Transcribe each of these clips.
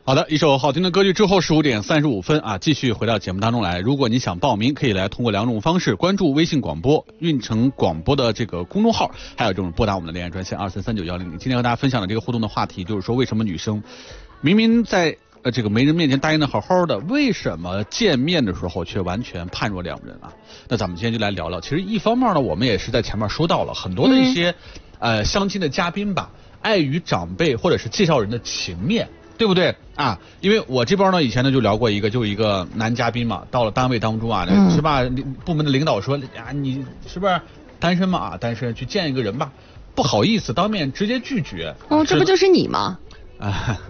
好的，一首好听的歌曲之后15:35啊，继续回到节目当中来。如果你想报名，可以来通过2种方式：关注微信广播运城广播的这个公众号，还有这种拨打我们的连线专线233910。今天和大家分享的这个互动的话题就是说，为什么女生明明在这个媒人面前答应的好好的，为什么见面的时候却完全判若两人啊？那咱们今天就来聊聊。其实一方面呢，我们也是在前面说到了很多的一些相亲的嘉宾吧，碍于长辈或者是介绍人的情面。对不对啊？因为我这边呢，以前呢就聊过一个男嘉宾嘛，到了单位当中啊，是吧？部门的领导说呀，你是不是单身嘛？啊，单身去见一个人吧，不好意思当面直接拒绝。 哦，这不就是你吗？ 啊，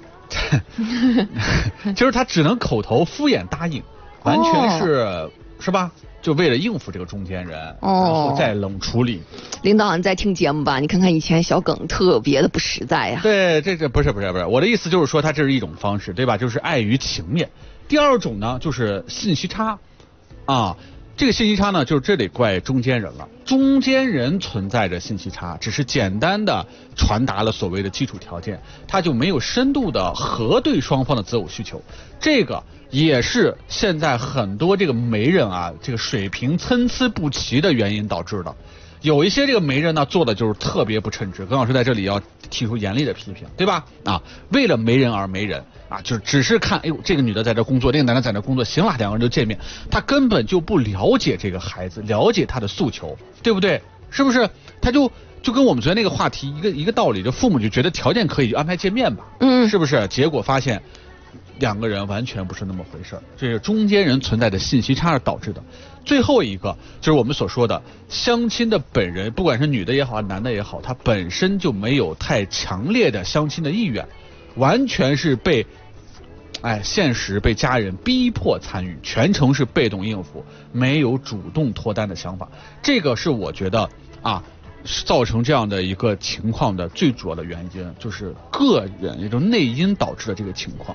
就是他只能口头敷衍答应，完全是吧？就为了应付这个中间人，然后再冷处理。 领导，你在听节目吧？你看看以前小耿特别的不实在呀。 对，这不是，我的意思就是说，他这是一种方式，对吧？就是碍于情面。第二种呢，就是信息差啊。这个信息差呢，就是这得怪中间人了。中间人存在着信息差，只是简单的传达了所谓的基础条件，他就没有深度的核对双方的择偶需求。这个也是现在很多这个媒人啊，这个水平参差不齐的原因导致的。有一些这个媒人呢做的就是特别不称职，耿老师在这里要提出严厉的批评，对吧？啊，为了媒人而媒人啊，就只是看，哎呦，这个女的在这工作，这个男的在这工作，行了，两个人就见面，他根本就不了解这个孩子，了解他的诉求，对不对？是不是？他就跟我们昨天那个话题一个道理，就父母就觉得条件可以就安排见面吧，是不是？结果发现两个人完全不是那么回事，这是中间人存在的信息差而导致的。最后一个就是我们所说的相亲的本人，不管是女的也好，男的也好，他本身就没有太强烈的相亲的意愿，完全是被现实被家人逼迫参与，全程是被动应付，没有主动脱单的想法。这个是我觉得造成这样的一个情况的最主要的原因，就是个人一种内因导致的这个情况。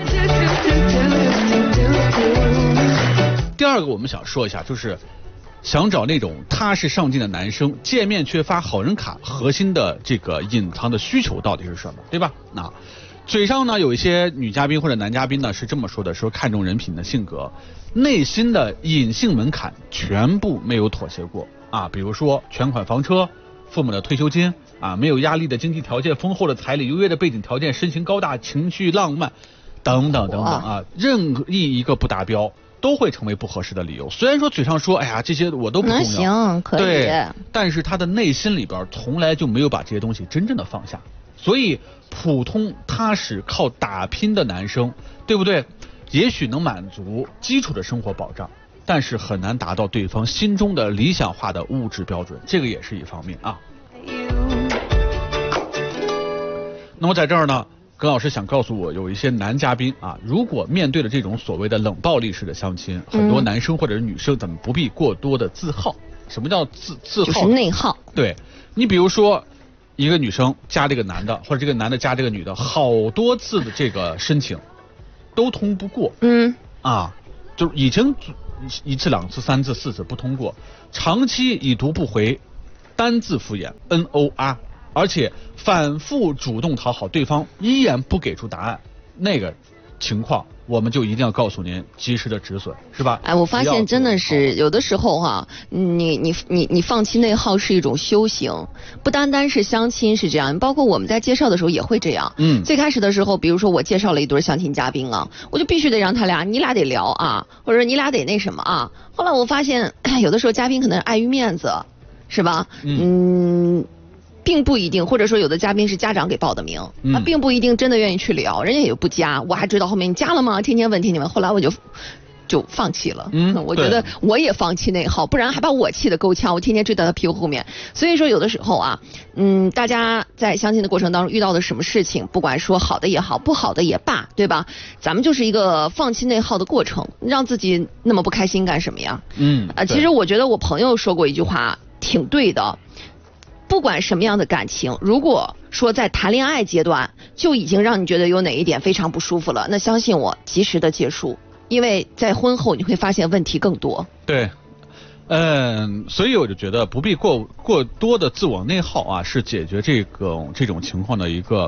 第二个我们想说一下，就是想找那种踏实上进的男生，见面却发好人卡，核心的这个隐藏的需求到底是什么，对吧？嘴上呢有一些女嘉宾或者男嘉宾呢是这么说的，说看重人品的性格，内心的隐性门槛全部没有妥协过啊，比如说全款房车、父母的退休金啊，没有压力的经济条件、丰厚的彩礼、优越的背景条件、身形高大、情绪浪漫等等啊，任意一个不达标都会成为不合适的理由。虽然说嘴上说哎呀这些我都不重要， 行可以， 对，但是他的内心里边从来就没有把这些东西真正的放下。所以普通踏实靠打拼的男生，对不对？也许能满足基础的生活保障，但是很难达到对方心中的理想化的物质标准，这个也是一方面啊。那么在这儿呢，耿老师想告诉我，有一些男嘉宾啊，如果面对了这种所谓的冷暴力式的相亲，很多男生或者是女生，咱们不必过多的自耗。什么叫自耗？ 就是内耗。对， 你比如说一个女生加这个男的，或者这个男的加这个女的，好多次的这个申请都通不过，就是已经1次、2次、3次、4次不通过，长期已读不回，单字敷衍 NOR， 而且反复主动讨好对方，依然不给出答案，那个情况我们就一定要告诉您及时的止损，是吧？ 我发现真的是有的时候你放弃内耗是一种修行，不单单是相亲是这样，包括我们在介绍的时候也会这样。最开始的时候，比如说我介绍了一对相亲嘉宾啊，我就必须得让你俩得聊啊，或者你俩得那什么啊。后来我发现有的时候嘉宾可能碍于面子，是吧？并不一定，或者说有的嘉宾是家长给报的名，他并不一定真的愿意去聊，人家也不加，我还知道后面你加了吗？天天问，后来我就放弃了。我觉得我也放弃内耗，不然还把我气得够呛，我天天追到他屁股后面。所以说有的时候大家在相亲的过程当中遇到的什么事情，不管说好的也好，不好的也罢，对吧？咱们就是一个放弃内耗的过程，让自己那么不开心干什么呀？其实我觉得我朋友说过一句话挺对的。不管什么样的感情，如果说在谈恋爱阶段就已经让你觉得有哪一点非常不舒服了，那相信我，及时的结束，因为在婚后你会发现问题更多。 对，所以我就觉得不必过多的自我内耗啊，是解决这种情况的一个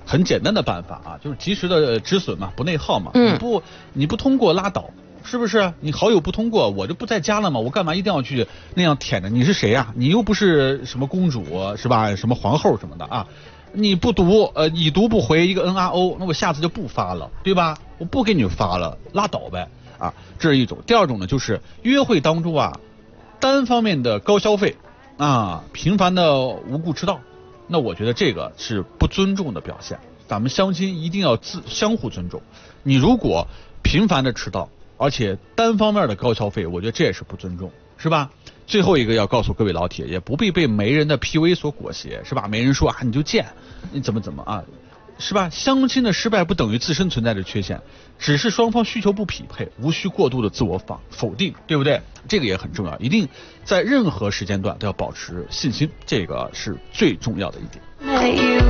很简单的办法啊，就是及时的止损嘛，不内耗嘛。你不通过拉倒，是不是？你好友不通过，我就不在家了嘛，我干嘛一定要去那样舔着？你是谁呀？你又不是什么公主是吧？什么皇后什么的啊？你不读已读不回一个 NRO， 那我下次就不发了，对吧？我不给你发了，拉倒呗啊，这是一种。第二种呢，就是约会当中啊，单方面的高消费啊，频繁的无故迟到，那我觉得这个是不尊重的表现。咱们相亲一定要相互尊重。你如果频繁的迟到，而且单方面的高消费，我觉得这也是不尊重，是吧？最后一个要告诉各位老铁，也不必被媒人的 PUA 所裹挟，是吧？媒人说啊，你就贱，你怎么啊，是吧？相亲的失败不等于自身存在的缺陷，只是双方需求不匹配，无需过度的自我否定，对不对？这个也很重要，一定在任何时间段都要保持信心，这个是最重要的一点。